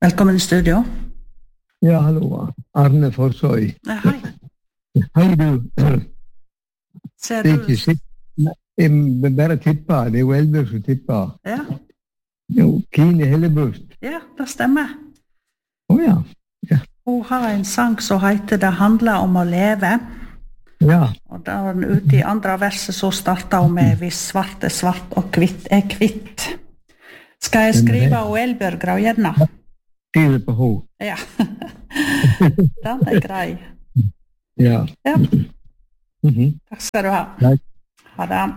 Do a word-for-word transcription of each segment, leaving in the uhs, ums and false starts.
Velkommen i studio. Ja, hallo. Arne Forsøy. Ja, hei. Hei, du. Ser Det er du? ikke sikkert. Jeg vil bare tippe. Det er jo Elbjørg som tipper. Ja, Jo, Kine Hellebust. ja, det stemmer. Å ja. Hun har en sang som heter Det handler om å leve. Ja. Og da var den ute i andre verset, så startet hun med Hvis svart er svart og kvitt er kvitt. Skal jeg skrive og Elbjørg Graujevna? Skriver på H. Ja. Den er grei. Ja. Ja, Mhm. takk skal du ha. Takk. Ha det.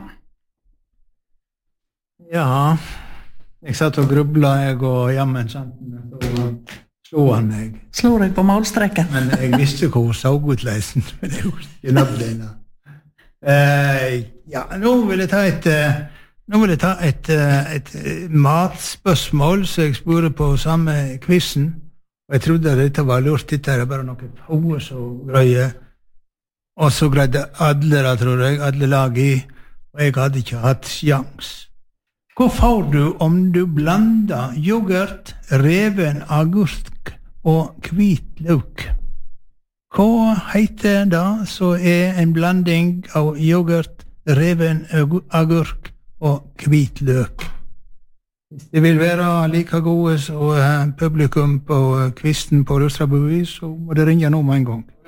Ja, jeg satt og grubla, jeg og jammen sant, så slo han meg. Slår jeg på målstreken? Men jeg visste hvor hun så ut leisen, men det gjorde ikke navnet. Eh, ja, nå vil jeg ta et, eh, nå vil jeg ta et, eh, et eh, matspørsmål, så jeg spurte på samme quizen, og jeg trodde at dette var lurt, dette er bare noe få så greie, og så greide alle, da, tror jeg, alle lag i, og jeg hadde ikke hatt sjans. Hva får du om du blander yoghurt, reven agurk og hvit løk? Hva heter det så er en blanding av yoghurt, reven agurk og hvit løk? Hvis det vil være like gode som publikum på kvisten på Rustrabuvis, så må det ringe nå med en gang.